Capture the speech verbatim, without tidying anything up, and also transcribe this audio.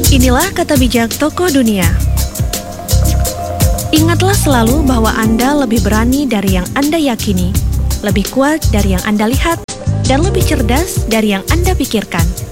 Inilah kata bijak tokoh dunia. Ingatlah selalu bahwa Anda lebih berani dari yang Anda yakini, lebih kuat dari yang Anda lihat, dan lebih cerdas dari yang Anda pikirkan.